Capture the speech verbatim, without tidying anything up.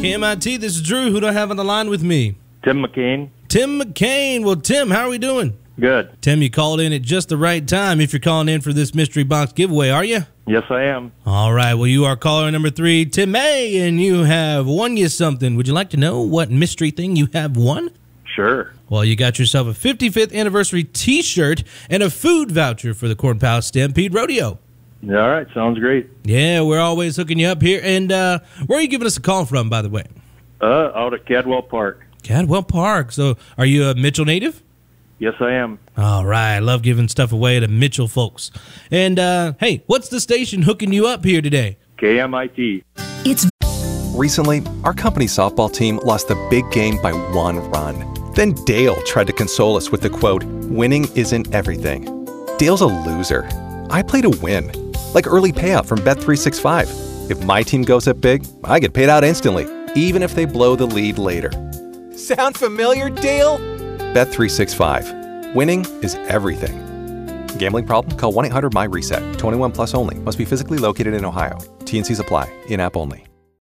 K M I T, this is Drew. Who do I have on the line with me? Tim McCain. Tim McCain. Well, Tim, how are we doing? Good. Tim, you called in at just the right time if you're calling in for this mystery box giveaway, are you? Yes, I am. All right. Well, you are caller number three, Tim May, and you have won you something. Would you like to know what mystery thing you have won? Sure. Well, you got yourself a fifty-fifth anniversary T-shirt and a food voucher for the Corn Palace Stampede Rodeo. All right. Sounds great. Yeah, we're always hooking you up here. And uh, where are you giving us a call from, by the way? Uh, out at Cadwell Park. Cadwell Park. So are you a Mitchell native? Yes, I am. All right. I love giving stuff away to Mitchell folks. And, uh, hey, what's the station hooking you up here today? K M I T. It's Recently, our company softball team lost the big game by one run. Then Dale tried to console us with the quote, "Winning isn't everything." Dale's a loser. I play to win. Like early payout from Bet three sixty-five. If my team goes up big, I get paid out instantly, even if they blow the lead later. Sound familiar, Dale? Bet three sixty-five. Winning is everything. Gambling problem? Call one eight hundred M Y RESET. twenty-one plus only. Must be physically located in Ohio. T and Cs apply. In-app only.